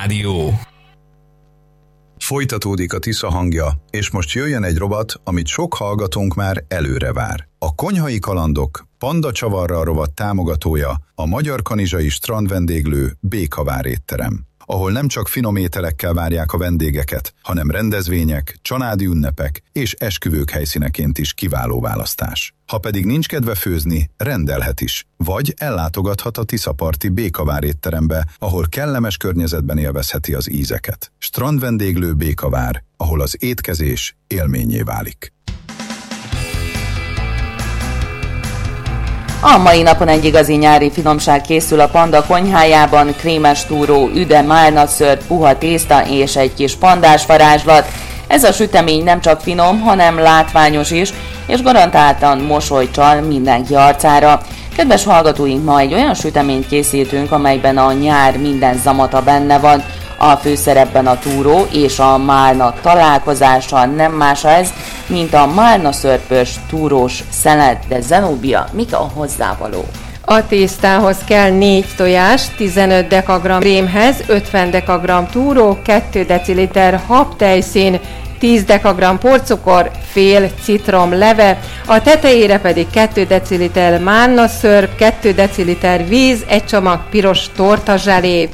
Rádió. Folytatódik a Tisza hangja, és most jöjjön egy rovat, amit sok hallgatónk már előre vár. A Konyhai Kalandok Panda Csavarral rovat támogatója a Magyar Kanizsai Strandvendéglő Békavár étterem, ahol nem csak finom ételekkel várják a vendégeket, hanem rendezvények, családi ünnepek és esküvők helyszíneként is kiváló választás. Ha pedig nincs kedve főzni, rendelhet is, vagy ellátogathat a Tiszaparti Békavár étterembe, ahol kellemes környezetben élvezheti az ízeket. Strandvendéglő Békavár, ahol az étkezés élménnyé válik. A mai napon egy igazi nyári finomság készül a Panda konyhájában: krémes túró, üde, málnaszőr, puha tészta és egy kis pandás varázslat. Ez a sütemény nem csak finom, hanem látványos is, és garantáltan mosolyt csal mindenki arcára. Kedves hallgatóink, ma egy olyan süteményt készítünk, amelyben a nyár minden zamata benne van. A főszerepben a túró és a málna találkozása, nem más ez, mint a málnaszörpös túrós szelet. De Zenóbia, mik a hozzávaló? A tésztához kell 4 tojás, 15 dekagramm krémhez, 50 dekagramm túró, 2 deciliter habtejszín, 10 dekagramm porcukor, fél citrom leve, a tetejére pedig 2 deciliter málnaszörp, 2 deciliter víz, egy csomag piros tortazselé.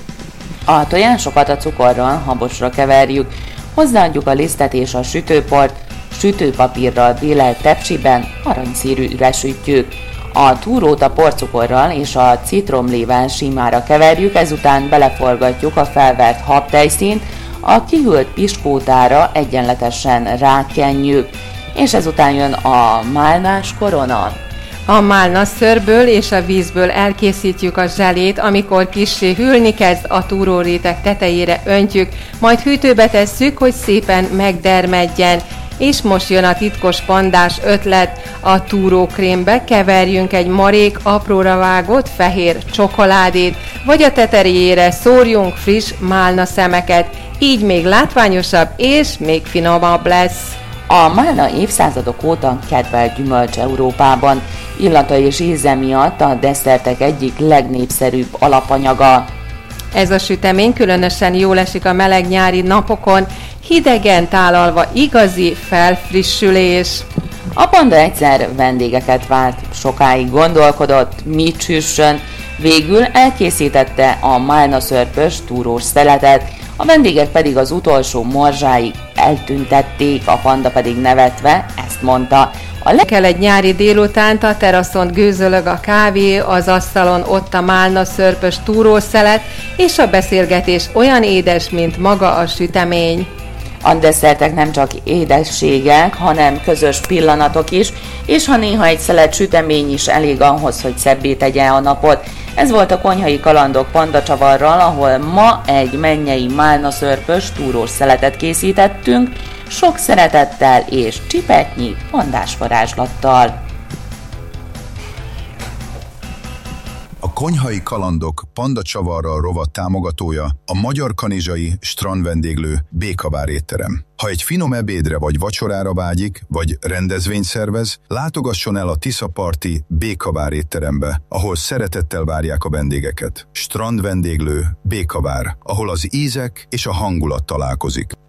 A tojásokat a cukorral habosra keverjük, hozzáadjuk a lisztet és a sütőport, sütőpapírral bélelt tepsiben aranyszínűre sütjük. A túrót a porcukorral és a citromlével simára keverjük, ezután beleforgatjuk a felvert habtejszínt, a kihűlt piskótára egyenletesen rákenjük, és ezután jön a málnás korona. A málnaszőrből és a vízből elkészítjük a zselét, amikor kissé hűlni kezd, a túróréteg tetejére öntjük, majd hűtőbe tesszük, hogy szépen megdermedjen. És most jön a titkos pandás ötlet: a túrókrémbe keverjünk egy marék apróra vágott fehér csokoládét, vagy a tetejére szórjunk friss málna szemeket, így még látványosabb és még finomabb lesz. A málna évszázadok óta kedvelt gyümölcs Európában. Illata és íze miatt a desszertek egyik legnépszerűbb alapanyaga. Ez a sütemény különösen jól esik a meleg nyári napokon, hidegen tálalva igazi felfrissülés. A Panda egyszer vendégeket várt, sokáig gondolkodott, mit süssön, végül elkészítette a málnaszörpös túrós szeletet, a vendégek pedig az utolsó morzsáig eltüntették, a Panda pedig nevetve ezt mondta: kell egy nyári délutánt, a teraszon gőzölög a kávé, az asztalon ott a málnaszörpös túrószelet, és a beszélgetés olyan édes, mint maga a sütemény. A desszertek nem csak édességek, hanem közös pillanatok is, és ha néha egy szelet sütemény is elég ahhoz, hogy szebbé tegye a napot. Ez volt a Konyhai Kalandok Panda Csavarral, ahol ma egy mennyei málnaszörpös túrós szeletet készítettünk, sok szeretettel és csipetnyi pandás varázslattal. A Konyhai Kalandok Panda Csavarral rovat támogatója a Magyar Kanizsai Strandvendéglő Békavár étterem. Ha egy finom ebédre vagy vacsorára vágyik, vagy rendezvényt szervez, látogasson el a Tiszaparti Békavár étterembe, ahol szeretettel várják a vendégeket. Strandvendéglő Békavár, ahol az ízek és a hangulat találkozik.